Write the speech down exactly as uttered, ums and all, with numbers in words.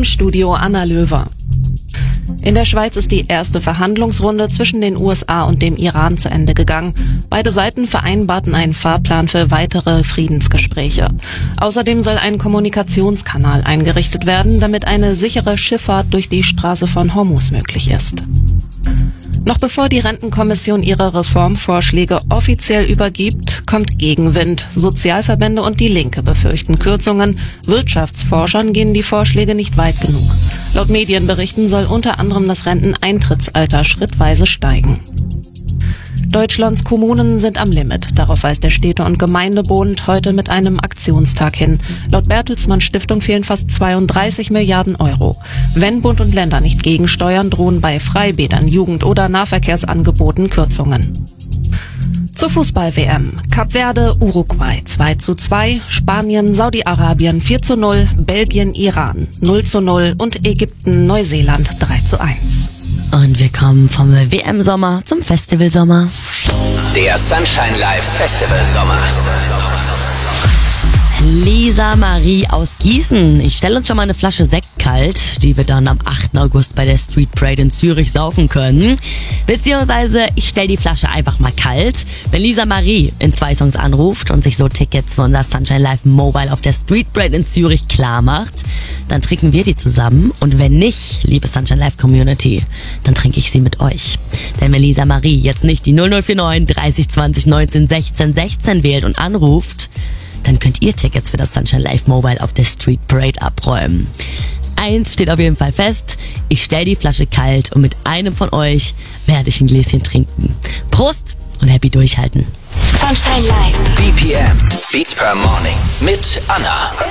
Im Studio Anna Löwer. In der Schweiz ist die erste Verhandlungsrunde zwischen den U S A und dem Iran zu Ende gegangen. Beide Seiten vereinbarten einen Fahrplan für weitere Friedensgespräche. Außerdem soll ein Kommunikationskanal eingerichtet werden, damit eine sichere Schifffahrt durch die Straße von Hormuz möglich ist. Noch bevor die Rentenkommission ihre Reformvorschläge offiziell übergibt, kommt Gegenwind. Sozialverbände und die Linke befürchten Kürzungen. Wirtschaftsforschern gehen die Vorschläge nicht weit genug. Laut Medienberichten soll unter anderem das Renteneintrittsalter schrittweise steigen. Deutschlands Kommunen sind am Limit. Darauf weist der Städte- und Gemeindebund heute mit einem Aktionstag hin. Laut Bertelsmann Stiftung fehlen fast zweiunddreißig Milliarden Euro. Wenn Bund und Länder nicht gegensteuern, drohen bei Freibädern, Jugend- oder Nahverkehrsangeboten Kürzungen. Zur Fußball-W M. Kap Verde, Uruguay zwei zu zwei, Spanien, Saudi-Arabien vier zu null, Belgien, Iran null zu null und Ägypten, Neuseeland drei zu eins. Und wir kommen vom W M-Sommer zum Festivalsommer. Der Sunshine Live Festival Sommer. Lisa Marie aus Gießen. Ich stelle uns schon mal eine Flasche Sekt kalt, die wir dann am achten August bei der Street Parade in Zürich saufen können. Beziehungsweise ich stelle die Flasche einfach mal kalt. Wenn Lisa Marie in zwei Songs anruft und sich so Tickets für unser Sunshine Live Mobile auf der Street Parade in Zürich klar macht, dann trinken wir die zusammen. Und wenn nicht, liebe Sunshine Live Community, dann trinke ich sie mit euch. Denn wenn Lisa Marie jetzt nicht die null null vier neun dreißig zwanzig neunzehn sechzehn sechzehn wählt und anruft, dann könnt ihr Tickets für das Sunshine Live Mobile auf der Street Parade abräumen. Eins steht auf jeden Fall fest, ich stelle die Flasche kalt und mit einem von euch werde ich ein Gläschen trinken. Prost und happy durchhalten. Sunshine Live. B P M, Beats per Morning mit Anna.